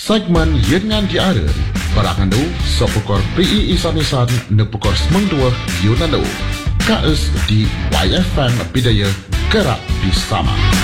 Segmen Yengan Diara Berangandu Sopukor PI Isan-Isan Nepukor Semengdua Yunandu Kaes di YFM Bidaya Gerak Bersama.